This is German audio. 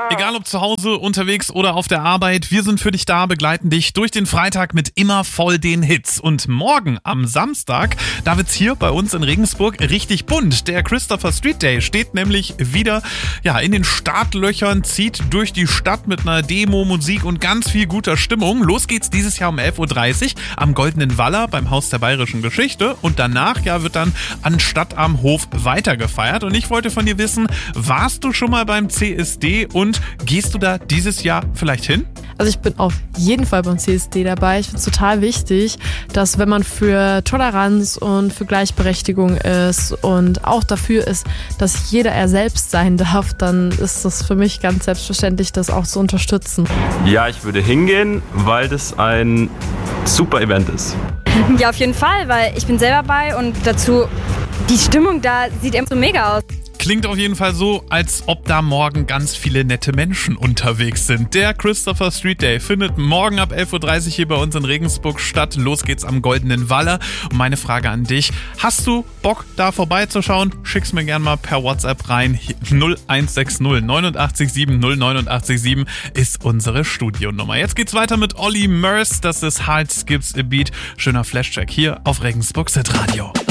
Egal ob zu Hause, unterwegs oder auf der Arbeit, wir sind für dich da, begleiten dich durch den Freitag mit immer voll den Hits. Und morgen am Samstag, da wird's hier bei uns in Regensburg richtig bunt. Der Christopher Street Day steht nämlich wieder in den Startlöchern, zieht durch die Stadt mit einer Demo, Musik und ganz viel guter Stimmung. Los geht's dieses Jahr um 11.30 Uhr am Goldenen Waller beim Haus der Bayerischen Geschichte. Und danach wird dann anstatt am Hof weitergefeiert. Und ich wollte von dir wissen, warst du schon mal beim CSD und gehst du da dieses Jahr vielleicht hin? Also ich bin auf jeden Fall beim CSD dabei. Ich finde es total wichtig, dass wenn man für Toleranz und für Gleichberechtigung ist und auch dafür ist, dass jeder er selbst sein darf, dann ist das für mich ganz selbstverständlich, das auch zu unterstützen. Ja, ich würde hingehen, weil das ein super Event ist. Ja, auf jeden Fall, weil ich bin selber bei und dazu, die Stimmung da sieht immer so mega aus. Klingt auf jeden Fall so, als ob da morgen ganz viele nette Menschen unterwegs sind. Der Christopher Street Day findet morgen ab 11.30 Uhr hier bei uns in Regensburg statt. Los geht's am Goldenen Waller. Und meine Frage an dich, hast du Bock, da vorbeizuschauen? Schick's mir gerne mal per WhatsApp rein. 0160 89 7 089 7 ist unsere Studionummer. Jetzt geht's weiter mit Olli Murs. Das ist Heart Skips a Beat. Schöner Flashtrack hier auf Regensburg Sit Radio.